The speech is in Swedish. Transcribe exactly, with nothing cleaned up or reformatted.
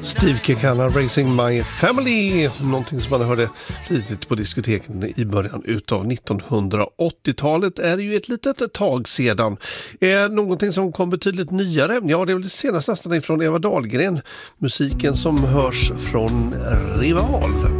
Steve Kekana, Raising My Family, någonting som man hörde flitigt på diskoteken i början utav nittonhundraåttiotalet, är ju ett litet tag sedan. Är någonting som kom betydligt nyare? Ja, det är väl senast nästan ifrån Eva Dahlgren, musiken som hörs från Rival.